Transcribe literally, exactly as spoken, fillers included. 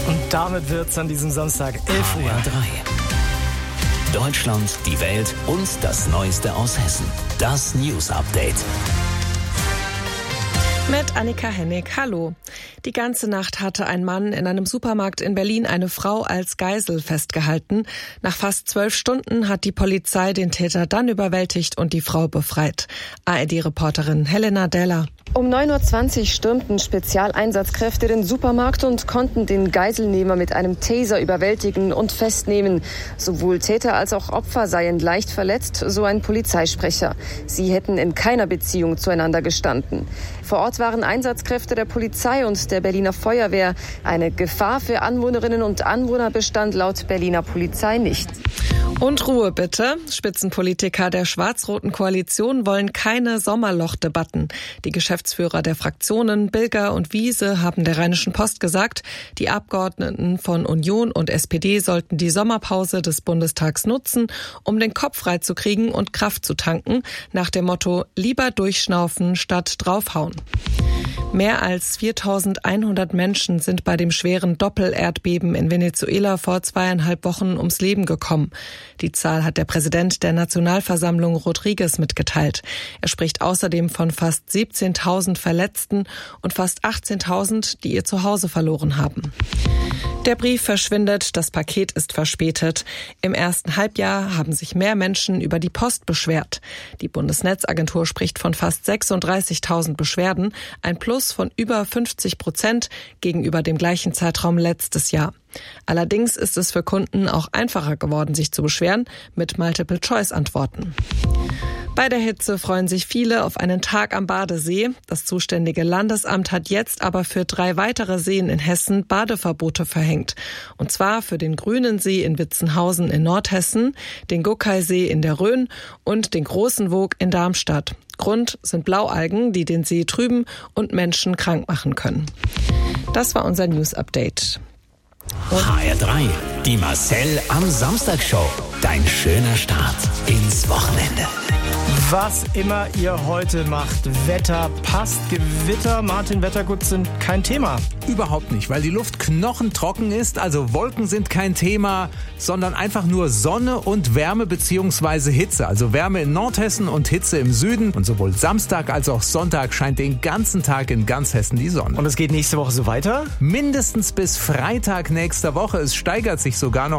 Und damit wird's an diesem Samstag elf Uhr. H R drei. Deutschland, die Welt und das Neueste aus Hessen. Das News Update. Mit Annika Hennig. Hallo. Die ganze Nacht hatte ein Mann in einem Supermarkt in Berlin eine Frau als Geisel festgehalten. Nach fast zwölf Stunden hat die Polizei den Täter dann überwältigt und die Frau befreit. A R D-Reporterin Helena Della. Um neun Uhr zwanzig stürmten Spezialeinsatzkräfte den Supermarkt und konnten den Geiselnehmer mit einem Taser überwältigen und festnehmen. Sowohl Täter als auch Opfer seien leicht verletzt, so ein Polizeisprecher. Sie hätten in keiner Beziehung zueinander gestanden. Vor Ort waren Einsatzkräfte der Polizei und der Berliner Feuerwehr. Eine Gefahr für Anwohnerinnen und Anwohner bestand laut Berliner Polizei nicht. Und Ruhe bitte. Spitzenpolitiker der schwarz-roten Koalition wollen keine Sommerlochdebatten. Die Geschäftsführer der Fraktionen Bilger und Wiese haben der Rheinischen Post gesagt, die Abgeordneten von Union und S P D sollten die Sommerpause des Bundestags nutzen, um den Kopf freizukriegen und Kraft zu tanken, nach dem Motto lieber durchschnaufen statt draufhauen. Mehr als viertausendeinhundert Menschen sind bei dem schweren Doppelerdbeben in Venezuela vor zweieinhalb Wochen ums Leben gekommen. Die Zahl hat der Präsident der Nationalversammlung Rodriguez mitgeteilt. Er spricht außerdem von fast siebzehntausend Verletzten und fast achtzehntausend, die ihr Zuhause verloren haben. Der Brief verschwindet, das Paket ist verspätet. Im ersten Halbjahr haben sich mehr Menschen über die Post beschwert. Die Bundesnetzagentur spricht von fast sechsunddreißigtausend Beschwerden, ein Plus von über fünfzig Prozent gegenüber dem gleichen Zeitraum letztes Jahr. Allerdings ist es für Kunden auch einfacher geworden, sich zu beschweren, mit Multiple-Choice-Antworten. Bei der Hitze freuen sich viele auf einen Tag am Badesee. Das zuständige Landesamt hat jetzt aber für drei weitere Seen in Hessen Badeverbote verhängt. Und zwar für den Grünen See in Witzenhausen in Nordhessen, den Gokainsee in der Rhön und den Großen Woog in Darmstadt. Grund sind Blaualgen, die den See trüben und Menschen krank machen können. Das war unser News-Update. H R drei, die Marcel am Samstag Show. Dein schöner Start ins Wochenende. Was immer ihr heute macht, Wetter passt, Gewitter, Martin, Wettergut sind kein Thema. Überhaupt nicht, weil die Luft knochentrocken ist, also Wolken sind kein Thema, sondern einfach nur Sonne und Wärme bzw. Hitze. Also Wärme in Nordhessen und Hitze im Süden. Und sowohl Samstag als auch Sonntag scheint den ganzen Tag in ganz Hessen die Sonne. Und es geht nächste Woche so weiter? Mindestens bis Freitag nächster Woche. Es steigert sich sogar noch.